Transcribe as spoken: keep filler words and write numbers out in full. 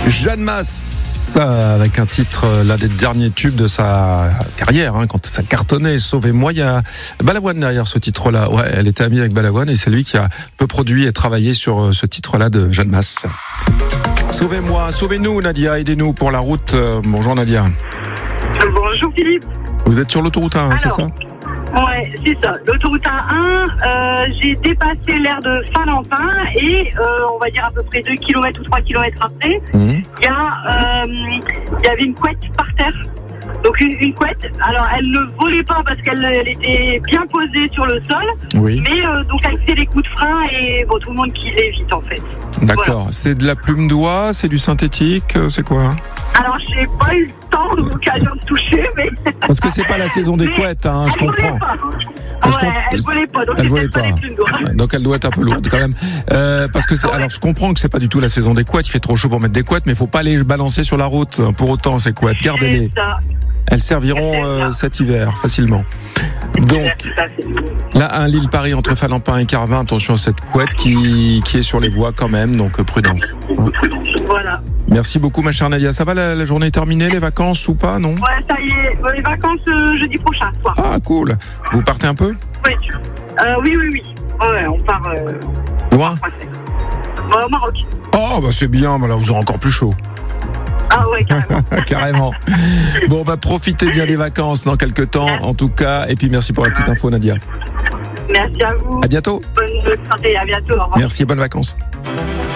Jeanne Masse, avec un titre, l'un des derniers tubes de sa carrière, hein, quand ça cartonnait, Sauvez-moi. Il y a Balavoine derrière ce titre-là. Ouais, elle était amie avec Balavoine et c'est lui qui a peu produit et travaillé sur ce titre-là de Jeanne Masse. Sauvez-moi, sauvez-nous Nadia, aidez-nous pour la route. Bonjour Nadia. Bonjour Philippe. Vous êtes sur l'autoroute un, c'est ça ? Ouais, c'est ça. L'autoroute A un, euh, j'ai dépassé l'aire de Falampin et euh, on va dire à peu près deux kilomètres ou trois kilomètres après, il mmh. y a, euh, il y avait une couette par terre. Donc une, une couette. Alors elle ne volait pas parce qu'elle elle était bien posée sur le sol. Oui. Mais euh, donc elle fait des coups de frein et bon, tout le monde qui l'évite en fait. D'accord. Voilà. C'est de la plume d'oie, c'est du synthétique, c'est quoi ? Alors j'ai pas eu le temps, l'occasion de toucher, mais. Parce que c'est pas la saison des couettes, hein, je comprends. Elle volait pas. Ouais, elle volait pas, donc elle volait pas. pas donc elle doit être un peu lourde quand même. Euh, parce que c'est, ouais. alors je comprends que c'est pas du tout la saison des couettes, il fait trop chaud pour mettre des couettes, mais il faut pas les balancer sur la route pour autant ces couettes. Gardez-les. Elles serviront euh, cet hiver facilement. Donc là, un Lille-Paris entre Falampin et Carvin, attention à cette couette qui, qui est sur les voies quand même, donc prudence. Voilà. Merci beaucoup ma chère Nadia. Ça va, la, la journée est terminée, les vacances ou pas, non ? Ouais, ça y est, les vacances euh, jeudi prochain soir. Ah cool. Vous partez un peu ? Oui, euh, oui, oui, oui. Ouais, on part... Euh, Loin ? euh, Au Maroc. Oh bah c'est bien, bah là vous aurez encore plus chaud. Ah ouais, carrément. Carrément. Bon, bah profitez bien des vacances dans quelques temps, en tout cas. Et puis merci pour la petite info, Nadia. Merci à vous. À bientôt. Bonne santé, à bientôt. Au revoir. Merci et bonnes vacances.